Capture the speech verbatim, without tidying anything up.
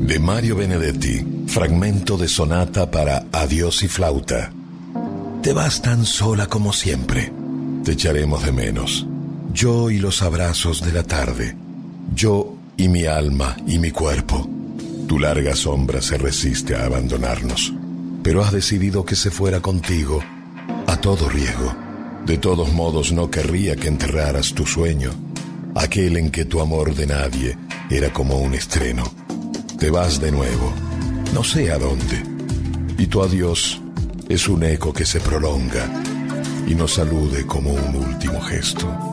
de Mario Benedetti, fragmento de sonata para adiós y flauta. Te vas tan sola como siempre. Te echaremos de menos. Yo y los abrazos de la tarde. Yo y mi alma y mi cuerpo. Tu larga sombra se resiste a abandonarnos, pero has decidido que se fuera contigo a todo riesgo. De todos modos no querría que enterraras tu sueño, aquel en que tu amor de nadie era como un estreno. Te vas de nuevo, no sé a dónde, y tu adiós es un eco que se prolonga y nos salude como un último gesto.